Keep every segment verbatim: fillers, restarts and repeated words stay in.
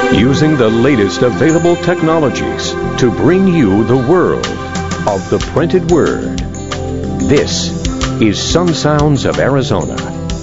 using the latest available technologies to bring you the world of the printed word. This is Sun Sounds of Arizona.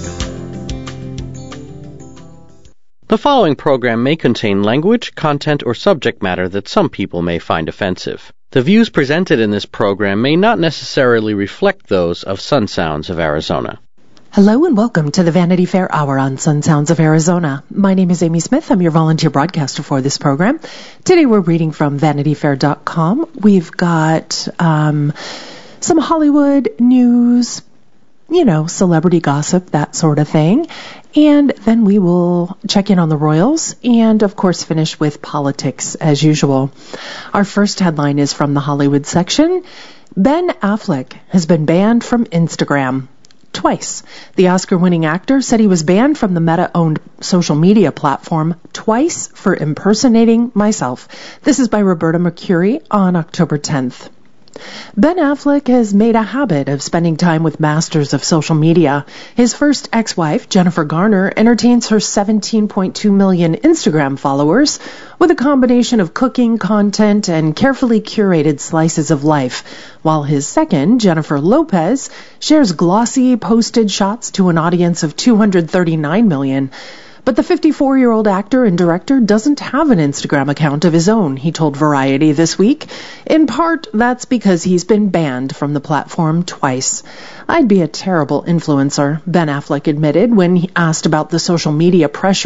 The following program may contain language, content, or subject matter that some people may find offensive. The views presented in this program may not necessarily reflect those of Sun Sounds of Arizona. Hello and welcome to the Vanity Fair Hour on Sun Sounds of Arizona. My name is Amy Smith. I'm your volunteer broadcaster for this program. Today we're reading from vanity fair dot com. We've got um, some Hollywood news, you know, celebrity gossip, that sort of thing. And then we will check in on the Royals and, of course, finish with politics as usual. Our first headline is from the Hollywood section. Ben Affleck has been banned from Instagram. Twice. The Oscar-winning actor said he was banned from the Meta-owned social media platform twice for impersonating myself. This is by Roberta Mercuri on October tenth. Ben Affleck has made a habit of spending time with masters of social media. His first ex-wife, Jennifer Garner, entertains her seventeen point two million Instagram followers with a combination of cooking content and carefully curated slices of life, while his second, Jennifer Lopez, shares glossy posted shots to an audience of two hundred thirty-nine million. But the fifty-four-year-old actor and director doesn't have an Instagram account of his own, he told Variety this week. In part, that's because he's been banned from the platform twice. I'd be a terrible influencer, Ben Affleck admitted when he asked about the social media pressure